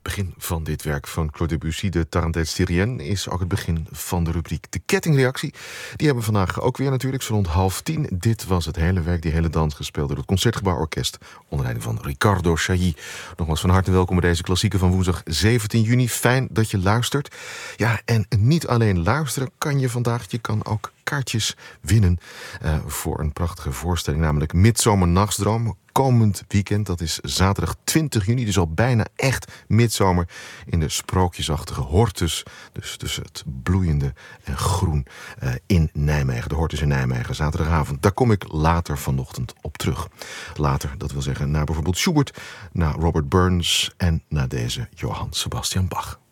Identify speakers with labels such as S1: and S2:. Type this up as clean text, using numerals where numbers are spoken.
S1: begin van dit werk van Claude Debussy, de Tarentelle Syrienne, is ook het begin van de rubriek De Kettingreactie. Die hebben we vandaag ook weer natuurlijk, zo rond 9:30. Dit was het hele werk, die hele dans, gespeeld door het Concertgebouworkest onder leiding van Riccardo Chailly. Nogmaals van harte welkom bij deze klassieker van woensdag 17 juni. Fijn dat je luistert. Ja, en niet alleen luisteren kan je vandaag, je kan ook kaartjes winnen voor een prachtige voorstelling, namelijk Midsomernachtsdroom. Komend weekend, dat is zaterdag 20 juni, dus al bijna echt midzomer in de sprookjesachtige Hortus. Dus tussen het bloeiende en groen in Nijmegen. De Hortus in Nijmegen, zaterdagavond. Daar kom ik later vanochtend op terug. Later, dat wil zeggen, naar bijvoorbeeld Schubert, naar Robert Burns en naar deze Johann Sebastian Bach.